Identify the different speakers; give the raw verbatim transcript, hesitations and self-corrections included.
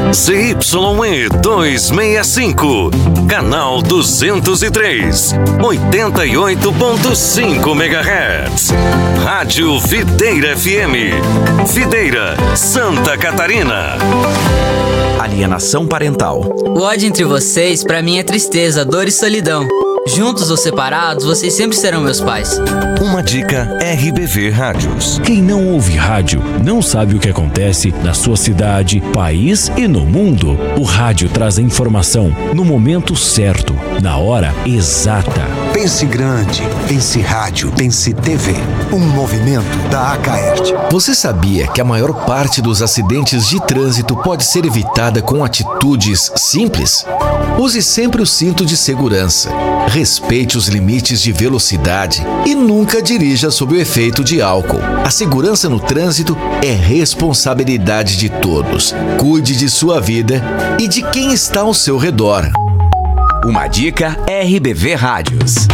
Speaker 1: Z Y E duzentos e sessenta e cinco, canal duzentos e três, oitenta e oito ponto cinco megahertz. Rádio Videira F M, Videira, Santa Catarina.
Speaker 2: Alienação parental.
Speaker 3: O ódio entre vocês, pra mim, é tristeza, dor e solidão. Juntos ou separados, vocês sempre serão meus pais.
Speaker 1: Uma dica R B V Rádios.
Speaker 4: Quem não ouve rádio não sabe o que acontece na sua cidade, país e no mundo. O rádio traz a informação no momento certo, na hora exata.
Speaker 5: Pense grande, pense rádio, pense T V. Um movimento da Acaerte.
Speaker 6: Você sabia que a maior parte dos acidentes de trânsito pode ser evitada com atitudes simples? Use sempre o cinto de segurança. Respeite os limites de velocidade e nunca dirija sob o efeito de álcool. A segurança no trânsito é responsabilidade de todos. Cuide de sua vida e de quem está ao seu redor.
Speaker 2: Uma dica R B V Rádios.